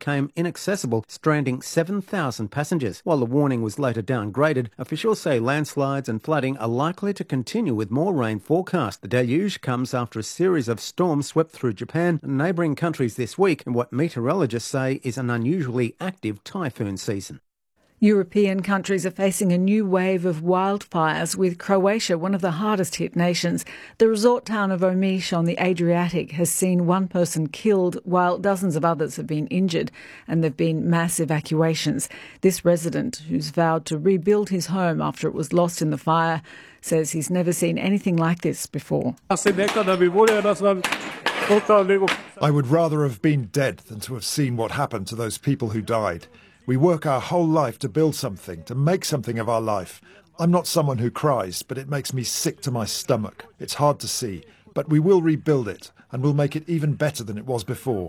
became inaccessible, stranding 7,000 passengers. While the warning was later downgraded, officials say landslides and flooding are likely to continue with more rain forecast. The deluge comes after a series of storms swept through Japan and neighbouring countries this week in what meteorologists say is an unusually active typhoon season. European countries are facing a new wave of wildfires, with Croatia one of the hardest hit nations. The resort town of Omiš on the Adriatic has seen one person killed while dozens of others have been injured, and there have been mass evacuations. This resident, who's vowed to rebuild his home after it was lost in the fire, says he's never seen anything like this before. I would rather have been dead than to have seen what happened to those people who died. We work our whole life to build something, to make something of our life. I'm not someone who cries, but it makes me sick to my stomach. It's hard to see, but we will rebuild it, and we'll make it even better than it was before.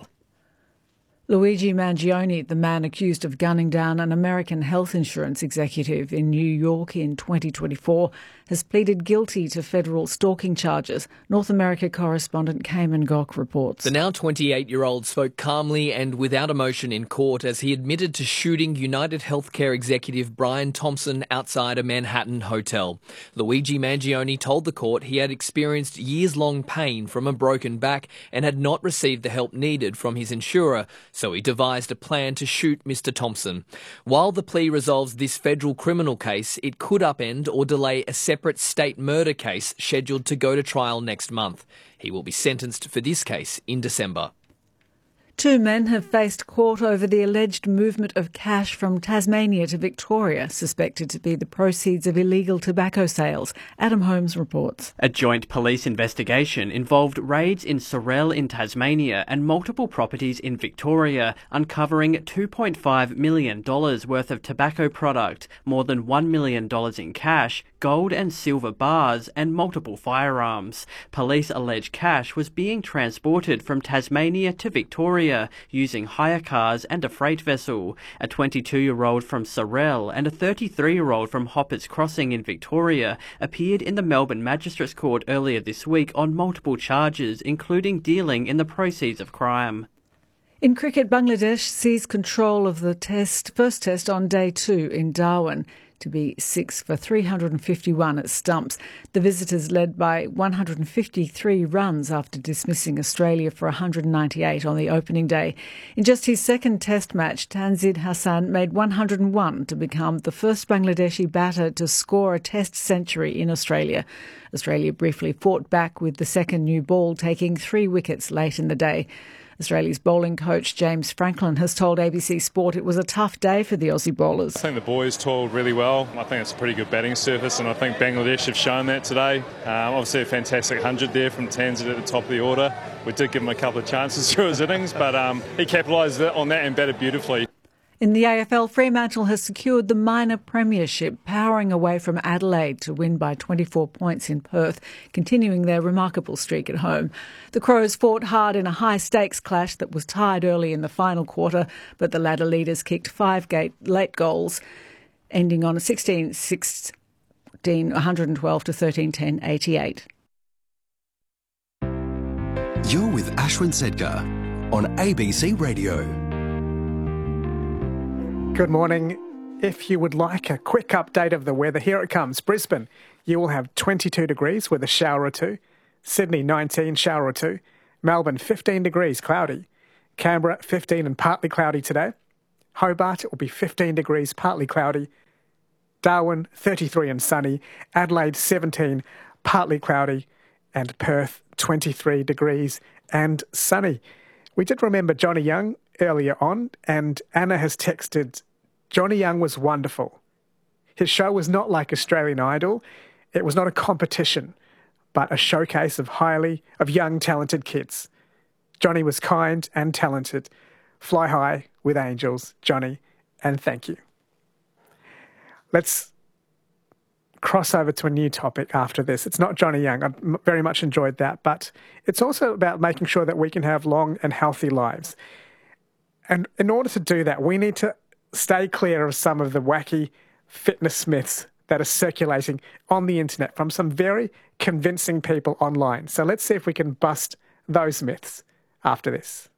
Luigi Mangione, the man accused of gunning down an American health insurance executive in New York in 2024, has pleaded guilty to federal stalking charges. North America correspondent Cayman Gok reports. The now 28-year-old spoke calmly and without emotion in court as he admitted to shooting United Healthcare executive Brian Thompson outside a Manhattan hotel. Luigi Mangione told the court he had experienced years-long pain from a broken back and had not received the help needed from his insurer, so he devised a plan to shoot Mr. Thompson. While the plea resolves this federal criminal case, it could upend or delay a separate state murder case scheduled to go to trial next month. He will be sentenced for this case in December. Two men have faced court over the alleged movement of cash from Tasmania to Victoria, suspected to be the proceeds of illegal tobacco sales. Adam Holmes reports. A joint police investigation involved raids in Sorell in Tasmania and multiple properties in Victoria, uncovering $2.5 million worth of tobacco product, more than $1 million in cash, gold and silver bars, and multiple firearms. Police allege cash was being transported from Tasmania to Victoria using hire cars and a freight vessel. A 22-year-old from Sorell and a 33-year-old from Hoppers Crossing in Victoria appeared in the Melbourne Magistrates Court earlier this week on multiple charges, including dealing in the proceeds of crime. In cricket, Bangladesh seized control of the first test on day 2 in Darwin, to be 6 for 351 at stumps. The visitors led by 153 runs after dismissing Australia for 198 on the opening day. In just his second test match, Tanzid Hassan made 101 to become the first Bangladeshi batter to score a test century in Australia. Australia briefly fought back with the second new ball, taking 3 wickets late in the day. Australia's bowling coach James Franklin has told ABC Sport it was a tough day for the Aussie bowlers. I think the boys toiled really well. I think it's a pretty good batting surface, and I think Bangladesh have shown that today. Obviously a fantastic 100 there from Tanzid at the top of the order. We did give him a couple of chances through his innings, but he capitalised on that and batted beautifully. In the AFL, Fremantle has secured the minor premiership, powering away from Adelaide to win by 24 points in Perth, continuing their remarkable streak at home. The Crows fought hard in a high-stakes clash that was tied early in the final quarter, but the ladder leaders kicked 5 late goals, ending on a 16-16, 112 to 13-10, 88. You're with Ashwin Sedgar on ABC Radio. Good morning. If you would like a quick update of the weather, here it comes. Brisbane, you will have 22 degrees with a shower or two. Sydney, 19, shower or two. Melbourne, 15 degrees, cloudy. Canberra, 15 and partly cloudy today. Hobart, it will be 15 degrees, partly cloudy. Darwin, 33 and sunny. Adelaide, 17, partly cloudy. And Perth, 23 degrees and sunny. We did remember Johnny Young earlier on, and Anna has texted, Johnny Young was wonderful. His show was not like Australian Idol. It was not a competition, but a showcase of young, talented kids. Johnny was kind and talented. Fly high with angels, Johnny, and thank you. Let's cross over to a new topic after this. It's not Johnny Young. I very much enjoyed that, but it's also about making sure that we can have long and healthy lives. And in order to do that, we need to stay clear of some of the wacky fitness myths that are circulating on the internet from some very convincing people online. So let's see if we can bust those myths after this.